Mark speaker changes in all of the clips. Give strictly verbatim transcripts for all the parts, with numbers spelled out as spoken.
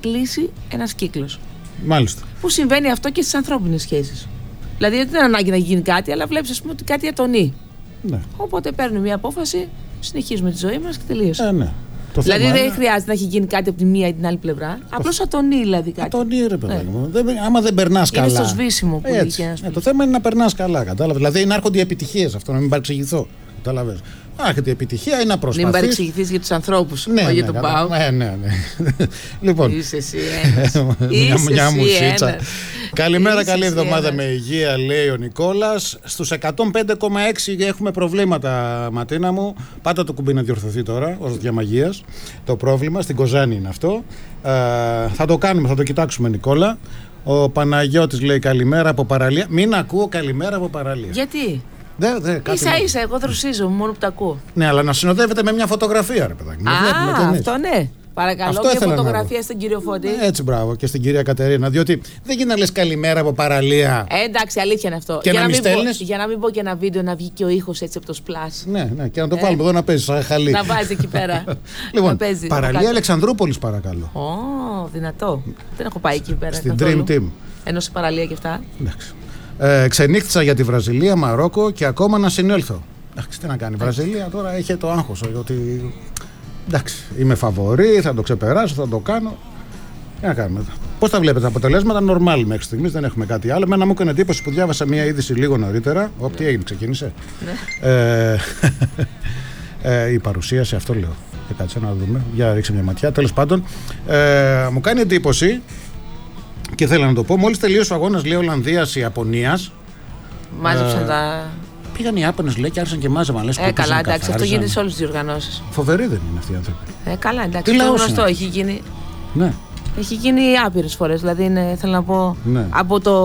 Speaker 1: κλείσει ένας κύκλος.
Speaker 2: Μάλιστα.
Speaker 1: Που συμβαίνει αυτό και στις ανθρώπινες σχέσεις. Δηλαδή δεν είναι ανάγκη να γίνει κάτι, αλλά βλέπεις, ας πούμε, ότι κάτι ατονεί.
Speaker 2: Ναι.
Speaker 1: Οπότε παίρνουμε μια απόφαση, συνεχίζουμε τη ζωή μας και τελείωσε.
Speaker 2: Ε, ναι. Το
Speaker 1: δηλαδή
Speaker 2: θέμα
Speaker 1: δεν
Speaker 2: είναι...
Speaker 1: χρειάζεται να έχει γίνει κάτι από τη μία ή την άλλη πλευρά. Απλώς ατονεί δηλαδή κάτι.
Speaker 2: Ατονεί, ρε παιδάκι μου. Δεν, άμα δεν περνάς καλά.
Speaker 1: Είναι στο σβήσιμο που
Speaker 2: έτσι. Ε, το θέμα είναι να περνάς καλά. Κατάλαβες. Δηλαδή να έρχονται οι επιτυχίες, αυτό να μην παρεξηγηθώ. Κατάλαβες. Άρχεται η επιτυχία ή να προσπαθείς.
Speaker 1: Μην παρεξηγηθείς για τους ανθρώπους,
Speaker 2: ναι,
Speaker 1: όχι
Speaker 2: ναι,
Speaker 1: για τον ΠΑΟΚ.
Speaker 2: Ναι, ναι, ναι. Λοιπόν.
Speaker 1: Είσαι εσύ ένας.
Speaker 2: Μια μουσίτσα. Καλημέρα, καλή εβδομάδα
Speaker 1: ένας.
Speaker 2: με υγεία, λέει ο Νικόλας. Στους εκατόν πέντε κόμμα έξι έχουμε προβλήματα, Ματίνα μου. Πάτα το κουμπί να διορθωθεί τώρα, ως διαμαγείας. Το πρόβλημα, στην Κοζάνη είναι αυτό. Ε, θα το κάνουμε, θα το κοιτάξουμε, Νικόλα. Ο Παναγιώτης λέει καλημέρα από παραλία. Μην ακούω καλημέρα από παραλία.
Speaker 1: Γιατί?
Speaker 2: Δε, δε,
Speaker 1: ίσα μου... ίσα, εγώ δροσίζω μόνο που τα ακούω.
Speaker 2: Ναι, αλλά να συνοδεύεται με μια φωτογραφία, ρε παιδάκι.
Speaker 1: Α, αυτό ναι. Παρακαλώ, μια φωτογραφία στον κύριο Φώτη.
Speaker 2: Έτσι, μπράβο, και στην κυρία Κατερίνα. Διότι δεν γίνεται να λες καλημέρα από παραλία.
Speaker 1: Ε, εντάξει, αλήθεια είναι αυτό.
Speaker 2: Και για, να
Speaker 1: να
Speaker 2: μην πω,
Speaker 1: για να μην πω και ένα βίντεο να βγει και ο ήχος έτσι από το σπλάς.
Speaker 2: Ναι, ναι, και να το ε, βάλουμε εδώ να παίζει σαν χαλί.
Speaker 1: Να βάζει εκεί πέρα.
Speaker 2: Λοιπόν,
Speaker 1: να παίζει,
Speaker 2: παραλία να Αλεξανδρούπολης, παρακαλώ.
Speaker 1: Ω, δυνατό. Δεν έχω πάει εκεί πέρα.
Speaker 2: Στην Dream Team.
Speaker 1: Ενώ σε παραλία και αυτά.
Speaker 2: Εντάξει. Ε, ξενύχτησα για τη Βραζιλία, Μαρόκο και ακόμα να συνέλθω. Εντάξει, τι να κάνει. Η Βραζιλία τώρα έχει το άγχος ότι. Εντάξει, είμαι φαβορί, θα το ξεπεράσω, θα το κάνω. Τι να κάνουμε. Πώς τα βλέπετε τα αποτελέσματα? Νορμάλ μέχρι στιγμής, δεν έχουμε κάτι άλλο. Εμένα μου έκανε εντύπωση που διάβασα μια είδηση λίγο νωρίτερα. Ωπ, τι έγινε, ξεκίνησε.
Speaker 1: Ναι.
Speaker 2: Ε, ε, η παρουσίαση, αυτό λέω. Και κάτσε να δούμε. Για ρίξε μια ματιά. Τέλος πάντων, ε, μου κάνει εντύπωση και θέλω να το πω. Μόλις τελείωσε ο αγώνας, λέει, Ολλανδίας-Ιαπωνίας.
Speaker 1: Μάζεψαν
Speaker 2: ε,
Speaker 1: τα.
Speaker 2: Πήγαν οι Ιάπωνες, λέει, και άρχισαν και μάζευαν. Λες,
Speaker 1: ε, καλά, εντάξει, αυτό γίνεται σε όλες τις διοργανώσεις.
Speaker 2: Φοβεροί δεν είναι αυτοί οι άνθρωποι.
Speaker 1: Ε, καλά, εντάξει. Τι αυτό γνωστό έχει γίνει.
Speaker 2: Ναι.
Speaker 1: Έχει γίνει άπειρες φορές. Δηλαδή, είναι, θέλω να πω.
Speaker 2: Ναι.
Speaker 1: Από το.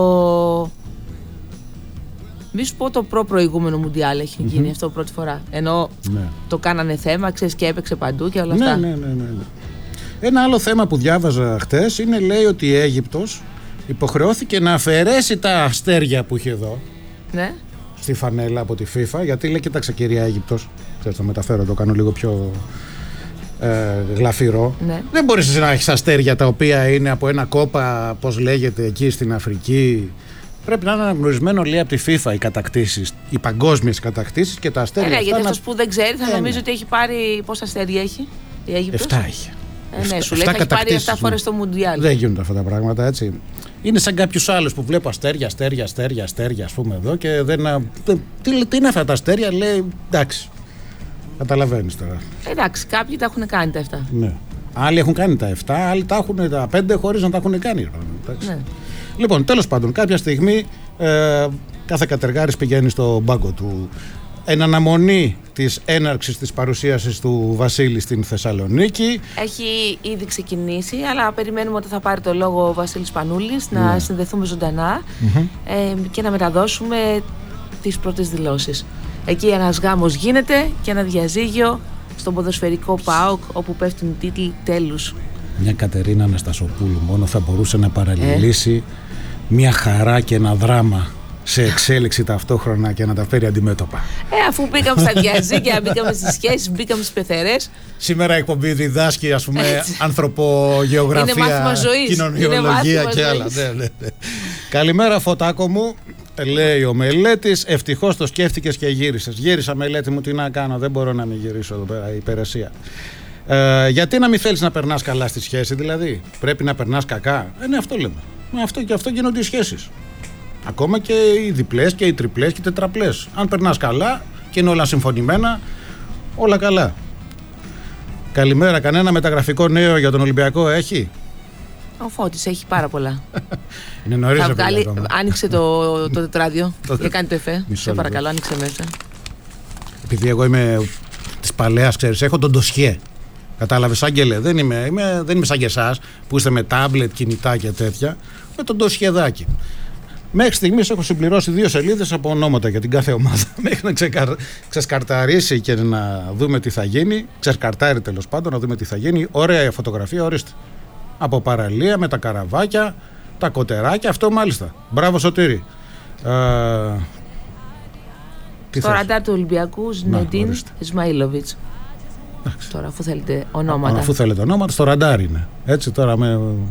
Speaker 1: Μη σου πω το προ-προηγούμενο Μουντιάλ έχει mm-hmm. γίνει αυτό πρώτη φορά. Ενώ ναι. το κάνανε θέμα, ξέρεις, και έπαιξε παντού και όλα αυτά.
Speaker 2: Ναι, ναι, ναι, ναι. Ένα άλλο θέμα που διάβαζα χτες είναι, λέει, ότι η Αίγυπτος υποχρεώθηκε να αφαιρέσει τα αστέρια που είχε εδώ.
Speaker 1: Ναι.
Speaker 2: Στη φανέλα από τη FIFA, γιατί λέει, κοίταξε κυρία Αίγυπτος, θα το μεταφέρω, το κάνω λίγο πιο ε, γλαφυρό.
Speaker 1: Ναι. Δεν
Speaker 2: μπορείς να έχεις αστέρια τα οποία είναι από ένα κόπα, πώς λέγεται, εκεί στην Αφρική. Πρέπει να είναι αναγνωρισμένο, λέει, από τη FIFA οι κατακτήσεις, οι παγκόσμιες κατακτήσεις και τα αστέρια.
Speaker 1: Ε, γιατί
Speaker 2: να...
Speaker 1: αυτός που δεν ξέρει θα
Speaker 2: ε,
Speaker 1: νομίζει
Speaker 2: ναι.
Speaker 1: ότι έχει πάρει. Πόσα αστέρια έχει η Αίγυπτος?
Speaker 2: Εφτά έχει.
Speaker 1: Ε, ναι, σου λέει έχει πάρει εφτά φορές στο Μουντιάλ.
Speaker 2: Δεν γίνονται αυτά τα πράγματα, έτσι. Είναι σαν κάποιους άλλους που βλέπω αστέρια, αστέρια, αστέρια, αστέρια, ας πούμε εδώ και δεν. Τι, τι είναι αυτά τα αστέρια, λέει, εντάξει. Καταλαβαίνεις τώρα.
Speaker 1: Εντάξει, κάποιοι τα έχουν κάνει τα εφτά.
Speaker 2: Ναι. Άλλοι έχουν κάνει τα εφτά, άλλοι τα έχουν τα πέντε χωρίς να τα έχουν κάνει. Ναι. Λοιπόν, τέλος πάντων, κάποια στιγμή ε, κάθε κατεργάρης πηγαίνει στον πάγκο του. Εν αναμονή της έναρξης της παρουσίασης του Βασίλη στην Θεσσαλονίκη.
Speaker 1: Έχει ήδη ξεκινήσει, αλλά περιμένουμε ότι θα πάρει το λόγο ο Βασίλης Πανούλης, να ναι. συνδεθούμε ζωντανά mm-hmm. ε, και να μεταδώσουμε τις πρώτες δηλώσεις. Εκεί ένας γάμος γίνεται και ένα διαζύγιο στον ποδοσφαιρικό ΠΑΟΚ, όπου πέφτουν οι τίτλοι τέλους.
Speaker 2: Μια Κατερίνα Αναστασοπούλου μόνο θα μπορούσε να παραλληλήσει ε. μια χαρά και ένα δράμα σε εξέλιξη ταυτόχρονα και να τα φέρει αντιμέτωπα.
Speaker 1: Ε, αφού μπήκαμε στα διαζύγια, μπήκαμε στις σχέσεις, μπήκαμε στις πεθερές.
Speaker 2: Σήμερα η εκπομπή διδάσκει, ας πούμε, ανθρωπογεωγραφία, κοινωνιολογία και άλλα. Ναι, ναι, ναι. Καλημέρα, Φωτάκο μου, λέει ο Μελέτης. Ευτυχώς το σκέφτηκες και γύρισες. Γύρισα, Μελέτη μου, τι να κάνω, δεν μπορώ να μην γυρίσω εδώ πέρα, η υπηρεσία. Ε, γιατί να μην θέλεις να περνάς καλά στη σχέση, δηλαδή? Πρέπει να περνάς κακά? Ε, ναι, αυτό λέμε. Αυτό και αυτό γίνονται οι σχέσεις. Ακόμα και οι διπλές και οι τριπλές και οι τετραπλές. Αν περνάς καλά και είναι όλα συμφωνημένα, όλα καλά. Καλημέρα, κανένα μεταγραφικό νέο για τον Ολυμπιακό έχει?
Speaker 1: Ο Φώτης έχει πάρα πολλά.
Speaker 2: Είναι νωρίς.
Speaker 1: Θα βγάλει, άνοιξε το, το τετράδιο και κάνει το εφέ. Σε παρακαλώ, άνοιξε μέσα.
Speaker 2: Επειδή εγώ είμαι της παλαιάς, ξέρεις, έχω τον ντοσιέ. Κατάλαβες, Άγγελε, δεν είμαι, είμαι, δεν είμαι σαν και εσάς που είστε με τάμπλετ, κινητά και τέτοια. Με τον ντοσιεδάκι. Μέχρι στιγμής έχω συμπληρώσει δύο σελίδες από ονόματα για την κάθε ομάδα. Μέχρι να ξεκαρ... ξεσκαρταρίσει και να δούμε τι θα γίνει. Ξεσκαρτάρει τέλος πάντων, να δούμε τι θα γίνει. Ωραία φωτογραφία, ορίστε. Από παραλία με τα καραβάκια, τα κοτεράκια, αυτό μάλιστα. Μπράβο, Σωτήρη. Ε...
Speaker 1: Στο ραντάρ του Ολυμπιακού, Ζνεντίν Ισμαήλοβιτς. Τώρα, αφού θέλετε ονόματα.
Speaker 2: Α, αφού θέλετε ονόματα, στο ραντάρ είναι. Έτσι τώρα με.